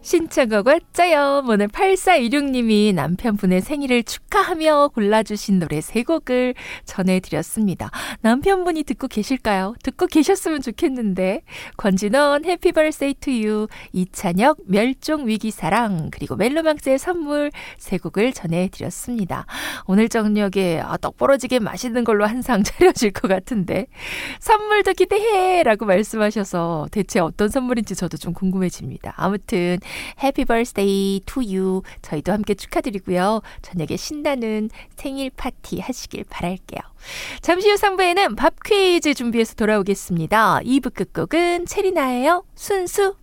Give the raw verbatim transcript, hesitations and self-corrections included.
신청곡 왔자요. 오늘 팔사이육님이 남편분의 생일을 축하하며 골라주신 노래 세 곡을 전해드렸습니다. 남편분이 듣고 계실까요? 듣고 계셨으면 좋겠는데. 권진원 해피 버스데이 투 유, 이찬혁 멸종위기사랑, 그리고 멜로망스의 선물 세 곡을 전해드렸습니다. 오늘 저녁에 아, 떡 벌어지게 맛있는 걸로 한 상 차려질 것 같은데 선물도 기대해 라고 말씀하셔서 대체 어떤 선물인지 저도 좀 궁금해집니다. 아무튼 해피 버스데이 투 유 저희도 함께 축하드리고요. 저녁에 신나는 생일 파티 하시길 바랄게요. 잠시 후 삼 부에는 밥 퀴즈 준비해서 돌아오겠습니다. 이 부 끝곡은 체리나예요. 순수.